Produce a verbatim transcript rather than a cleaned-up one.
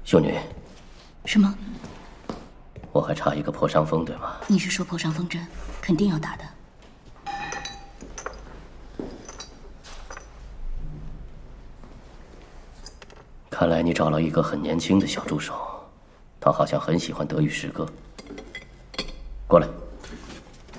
秀女。 什么？ 我还差一个破伤风，对吗？ 你是说破伤风针，肯定要打的。 看来你找了一个很年轻的小助手，他好像很喜欢德语诗歌。过来。